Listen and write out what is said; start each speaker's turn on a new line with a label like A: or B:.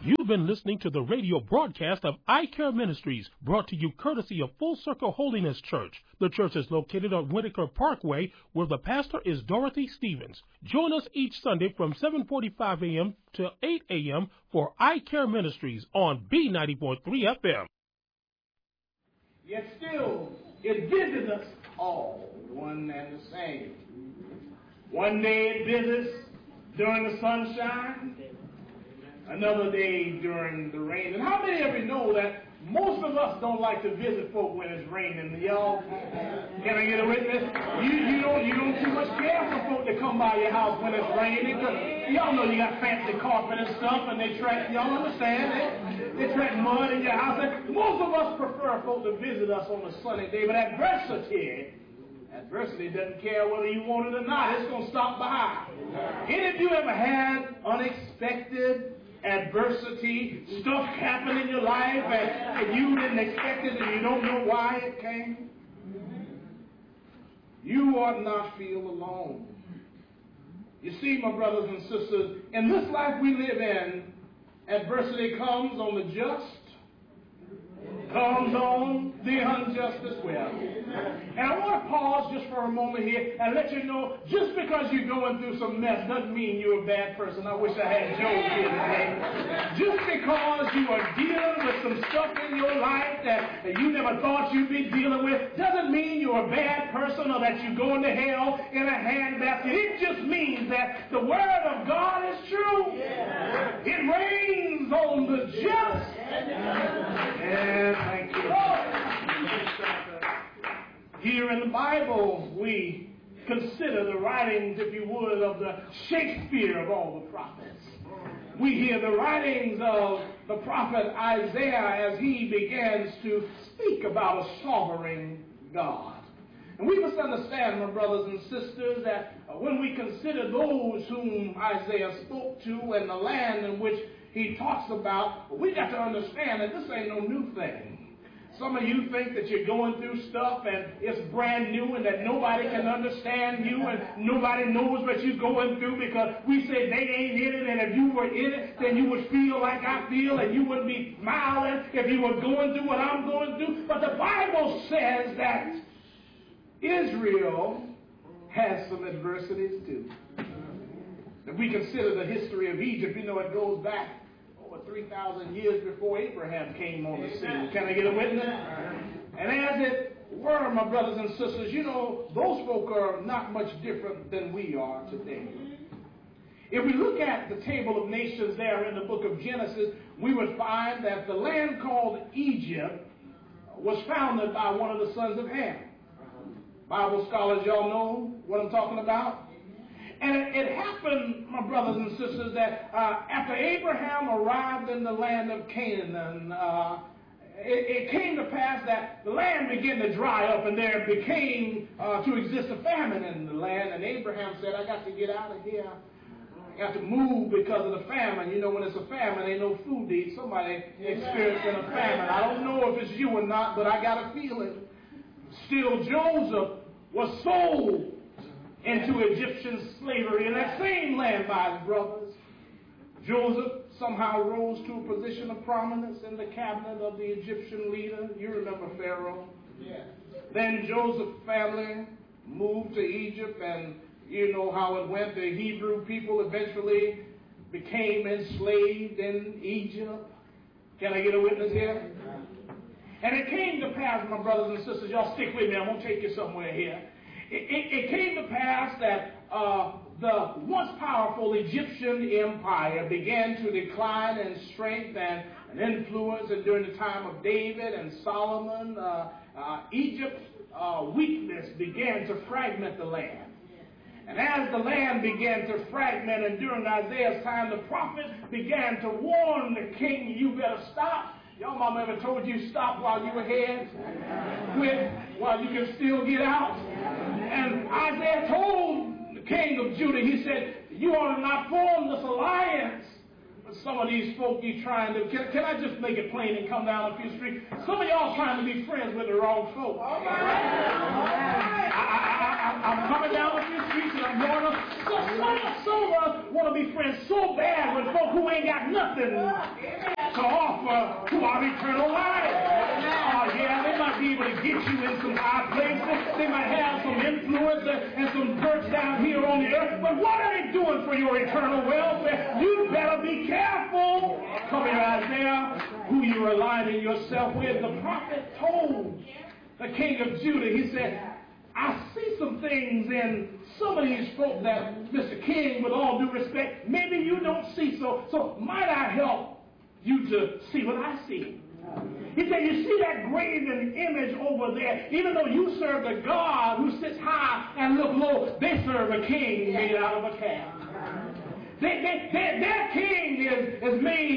A: You've been listening to the radio broadcast of I Care Ministries, brought to you courtesy of Full Circle Holiness Church. The church is located on Whitaker Parkway, where the pastor is Dorothy Stevens. Join us each Sunday from 7:45 a.m. to 8 a.m. for I Care Ministries on B90.3 FM.
B: Yet still, it visits us all, one and the same. One day it visits during the sunshine, another day during the rain. And how many of you know that most of us don't like to visit folk when it's raining? Y'all, can I get a witness? You don't too much care for folk to come by your house when it's raining. Y'all know you got fancy carpet and stuff, and they track, y'all understand? They track mud in your house. And most of us prefer folk to visit us on a sunny day, but adversity doesn't care whether you want it or not. It's going to stop by. Any of you ever had unexpected adversity, stuff happened in your life and you didn't expect it and you don't know why it came? You ought not feel alone. You see, my brothers and sisters, in this life we live in, adversity comes on the just, comes on the unjust as well. And I want to pause just for a moment here and let you know, just because you're going through some mess doesn't mean you're a bad person. I wish I had Joe here today. Just because you are dealing with some stuff in your life that you never thought you'd be dealing with doesn't mean you're a bad person or that you're going to hell in a handbasket. It just means that the Word of God is true. It rains on the just. Thank you. Here in the Bible, we consider the writings, if you would, of the Shakespeare of all the prophets. We hear the writings of the prophet Isaiah as he begins to speak about a sovereign God. And we must understand, my brothers and sisters, that when we consider those whom Isaiah spoke to and the land in which he talks about, we got to understand that this ain't no new thing. Some of you think that you're going through stuff and it's brand new and that nobody can understand you and nobody knows what you're going through because we say they ain't in it, and if you were in it, then you would feel like I feel and you wouldn't be smiling if you were going through what I'm going through. But the Bible says that Israel has some adversities too. If we consider the history of Egypt, you know, it goes back 3,000 years before Abraham came on the scene. Can I get a witness? And as it were, my brothers and sisters, you know, those folk are not much different than we are today. If we look at the table of nations there in the book of Genesis, we would find that the land called Egypt was founded by one of the sons of Ham. Bible scholars, y'all know what I'm talking about? And it happened, my brothers and sisters, that after Abraham arrived in the land of Canaan, it came to pass that the land began to dry up and there became to exist a famine in the land. And Abraham said, I got to get out of here. I got to move because of the famine. You know, when it's a famine, ain't no food to eat. Somebody experiencing a famine. I don't know if it's you or not, but I got a feeling. Still, Joseph was sold into Egyptian slavery in that same land by his brothers. Joseph somehow rose to a position of prominence in the cabinet of the Egyptian leader. You remember Pharaoh? Yeah. Then Joseph's family moved to Egypt, and you know how it went. The Hebrew people eventually became enslaved in Egypt. Can I get a witness here? And it came to pass, my brothers and sisters, y'all stick with me, I'm going to take you somewhere here. It came to pass that the once powerful Egyptian empire began to decline in strength and influence, and during the time of David and Solomon, Egypt's weakness began to fragment the land. And as the land began to fragment, and during Isaiah's time, the prophet began to warn the king, you better stop. Y'all mama ever told you stop while you ahead? Quit while you can still get out? And Isaiah told the king of Judah, he said, you ought to not form this alliance with some of these folk you trying to... Can I just make it plain and come down a few streets? Some of y'all trying to be friends with the wrong folk. I'm coming down a few streets and I'm going up. Some of us want to be friends so bad with folk who ain't got nothing to offer to our eternal life. Oh, yeah, they might be able to get you in some high places. They might have some influence and some perks down here on the earth. But what are they doing for your eternal welfare? You better be careful. Come here, Isaiah, who you're aligning yourself with. The prophet told the king of Judah, he said, I see some things in some of these folk that, Mr. King, with all due respect, maybe you don't see. So might I help you to see what I see? He said, you see that graven image over there? Even though you serve the God who sits high and look low, they serve a king made out of a calf. Their king is made